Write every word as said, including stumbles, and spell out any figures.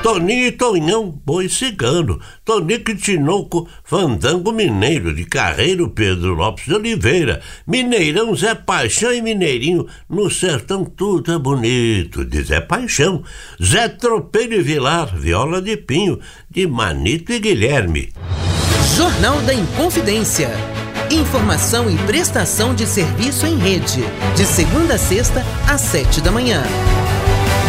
Toninho e Tonhão, boi cigano, Tonico e Tinoco, fandango mineiro, de Carreiro Pedro Lopes de Oliveira, Mineirão Zé Paixão e Mineirinho, no sertão tudo é bonito, de Zé Paixão, Zé Tropeiro e Vilar, viola de pinho, de Manito e Guilherme. Jornal da Inconfidência. Informação e prestação de serviço em rede, de segunda a sexta às sete da manhã.